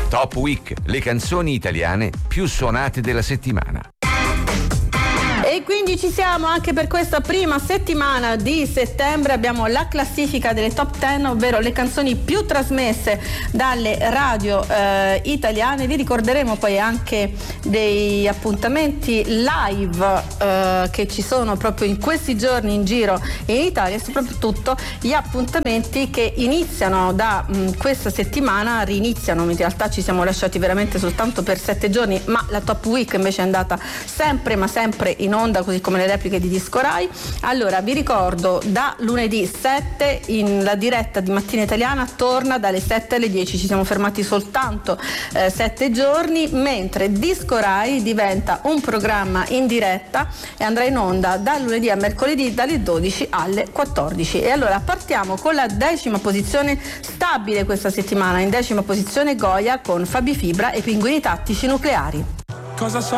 Top Week, le canzoni italiane più suonate della settimana. E quindi ci siamo anche per questa prima settimana di settembre. Abbiamo la classifica delle top 10, ovvero le canzoni più trasmesse dalle radio italiane. Vi ricorderemo poi anche dei appuntamenti live che ci sono proprio in questi giorni in giro in Italia, e soprattutto gli appuntamenti che iniziano da questa settimana, riniziano. In realtà ci siamo lasciati veramente soltanto per 7 giorni, ma la Top Week invece è andata sempre ma sempre in onda, così come le repliche di Disco Rai. Allora vi ricordo, da lunedì 7 la diretta di Mattina Italiana torna dalle 7 alle 10, ci siamo fermati soltanto 7 giorni, mentre Disco Rai diventa un programma in diretta e andrà in onda dal lunedì a mercoledì dalle 12 alle 14. E allora partiamo con la 10ª posizione stabile questa settimana. In 10ª posizione Goya con Fabi Fibra e Pinguini Tattici Nucleari. Cosa so